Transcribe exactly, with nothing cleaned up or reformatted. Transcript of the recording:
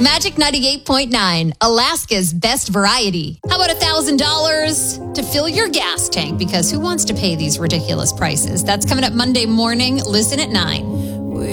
Magic ninety-eight point nine, Alaska's best variety. How about one thousand dollars to fill your gas tank? Because who wants to pay these ridiculous prices? That's coming up Monday morning. Listen at nine.